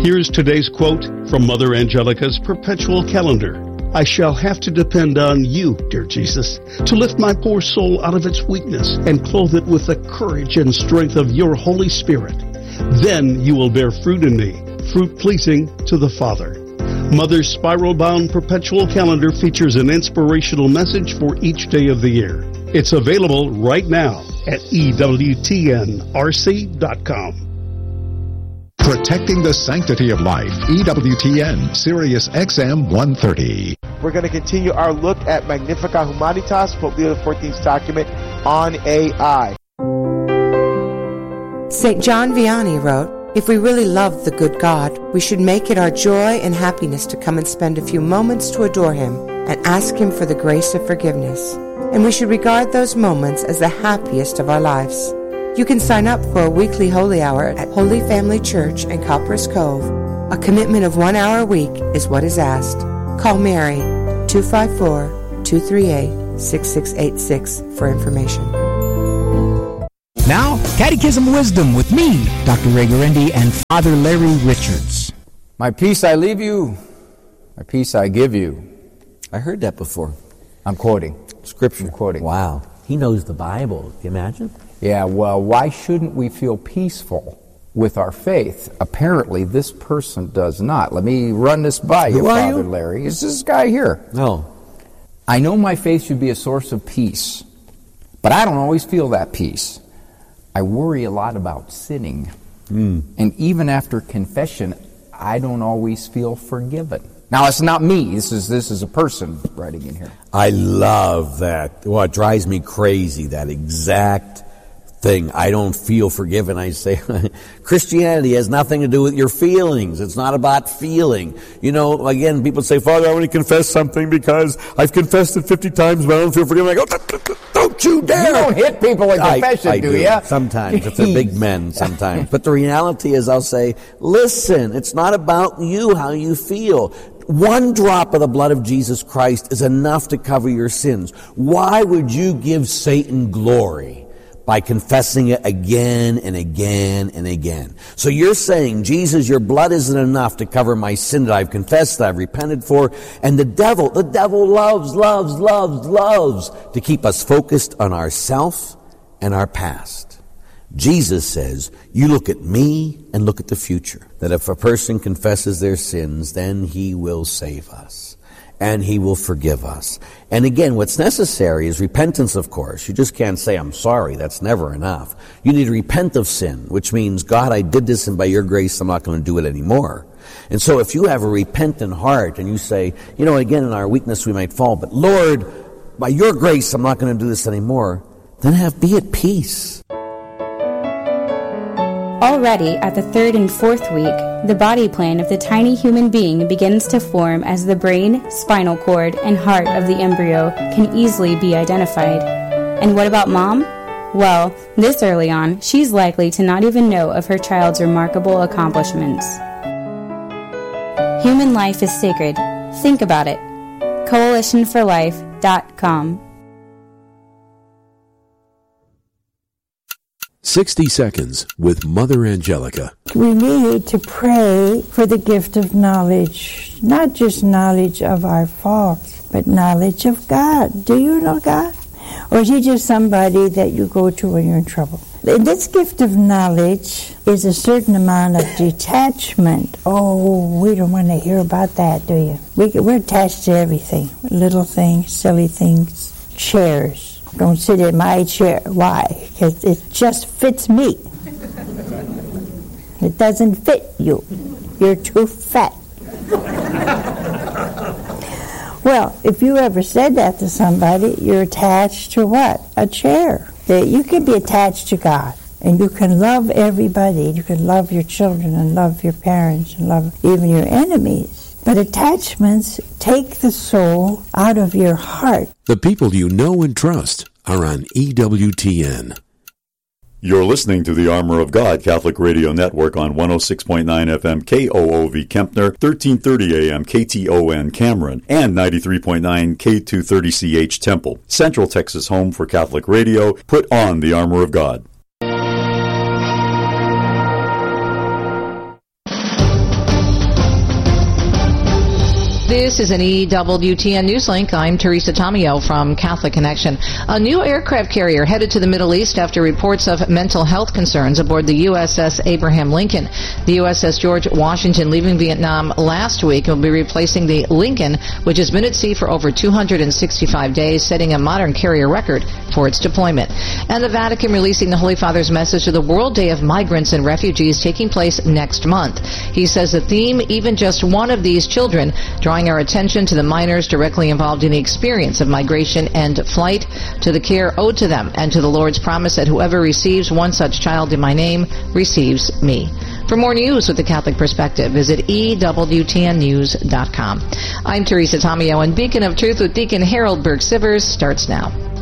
Here's today's quote from Mother Angelica's Perpetual Calendar. I shall have to depend on you, dear Jesus, to lift my poor soul out of its weakness and clothe it with the courage and strength of your Holy Spirit. Then you will bear fruit in me, fruit pleasing to the Father. Mother's spiral-bound Perpetual Calendar features an inspirational message for each day of the year. It's available right now at EWTNRC.com. Protecting the sanctity of life. EWTN, Sirius XM 130. We're going to continue our look at Magnificat Humanitas, Pope Leo XIV's document on AI. St. John Vianney wrote, "If we really love the good God, we should make it our joy and happiness to come and spend a few moments to adore Him and ask Him for the grace of forgiveness. And we should regard those moments as the happiest of our lives." You can sign up for a weekly Holy Hour at Holy Family Church in Copperas Cove. A commitment of 1 hour a week is what is asked. Call Mary, 254-238-6686 for information. Now, Catechism Wisdom with me, Dr. Ray Guarendi, and Father Larry Richards. My peace I leave you, my peace I give you. I heard that before. I'm quoting, scripture quoting. Wow. He knows the Bible. Can you imagine? Yeah, well, why shouldn't we feel peaceful with our faith? Apparently, this person does not. Let me run this by you, Father Larry. It's this guy here. No. I know my faith should be a source of peace, but I don't always feel that peace. I worry a lot about sinning. And even after confession, I don't always feel forgiven. Now, it's not me. This is a person writing in here. I love that. Well, it drives me crazy, that exact thing. I don't feel forgiven. I say, Christianity has nothing to do with your feelings. It's not about feeling. You know, again, people say, Father, I want to confess something because I've confessed it 50 times, but I don't feel forgiven. I go, don't you dare. You don't hit people with confession, do you? Sometimes, if they're big men, sometimes. But the reality is, I'll say, listen, it's not about you, how you feel. One drop of the blood of Jesus Christ is enough to cover your sins. Why would you give Satan glory by confessing it again and again and again? So you're saying, Jesus, your blood isn't enough to cover my sin that I've confessed, that I've repented for. And the devil loves to keep us focused on ourself and our past. Jesus says, you look at me and look at the future. That if a person confesses their sins, then he will save us. And he will forgive us. And again, what's necessary is repentance, of course. You just can't say, I'm sorry. That's never enough. You need to repent of sin, which means, God, I did this, and by your grace, I'm not going to do it anymore. And so if you have a repentant heart and you say, you know, again, in our weakness we might fall, but Lord, by your grace, I'm not going to do this anymore, then be at peace. Already at the 3rd and 4th week, the body plan of the tiny human being begins to form as the brain, spinal cord, and heart of the embryo can easily be identified. And what about mom? Well, this early on, she's likely to not even know of her child's remarkable accomplishments. Human life is sacred. Think about it. CoalitionForLife.com. 60 Seconds with Mother Angelica. We need to pray for the gift of knowledge, not just knowledge of our faults, but knowledge of God. Do you know God? Or is he just somebody that you go to when you're in trouble? This gift of knowledge is a certain amount of detachment. Oh, we don't want to hear about that, do you? We're attached to everything. Little things, silly things, chairs. Don't sit in my chair. Why? Because it just fits me. It doesn't fit you. You're too fat. Well, if you ever said that to somebody, you're attached to what? A chair. You can be attached to God, and you can love everybody. You can love your children and love your parents and love even your enemies. But attachments take the soul out of your heart. The people you know and trust are on EWTN. You're listening to the Armor of God Catholic Radio Network on 106.9 FM KOOV Kempner, 1330 AM KTON Cameron, and 93.9 K230CH Temple. Central Texas home for Catholic radio. Put on the Armor of God. This is an EWTN Newslink. I'm Teresa Tomeo from Catholic Connection. A new aircraft carrier headed to the Middle East after reports of mental health concerns aboard the USS Abraham Lincoln. The USS George Washington, leaving Vietnam last week, will be replacing the Lincoln, which has been at sea for over 265 days, setting a modern carrier record for its deployment. And the Vatican releasing the Holy Father's message to the World Day of Migrants and Refugees taking place next month. He says the theme, even just one of these children, drawing our attention to the minors directly involved in the experience of migration and flight, to the care owed to them, and to the Lord's promise that whoever receives one such child in my name receives me. For more news with the Catholic Perspective, visit EWTNnews.com. I'm Teresa Tomeo, and Beacon of Truth with Deacon Harold Burke-Sivers starts now.